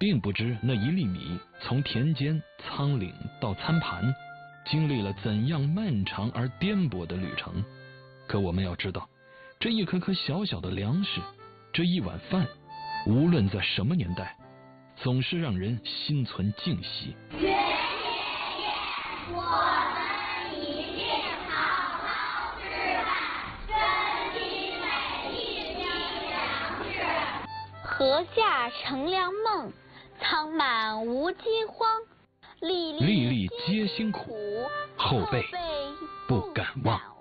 并不知那1粒米从田间、仓廪到餐盘，经历了怎样漫长而颠簸的旅程。可我们要知道，这一颗颗小小的粮食，这一碗饭，无论在什么年代，总是让人心存敬惜。 月月夜，我们一定好好吃饭，珍惜每一粒粮食。 禾下乘凉梦，仓满无饥荒。粒粒粒皆辛苦，后辈不敢忘。